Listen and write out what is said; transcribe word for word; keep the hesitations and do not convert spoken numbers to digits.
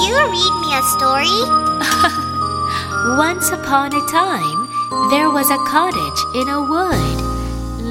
you read me a story? Once upon a time, there was a cottage in a wood.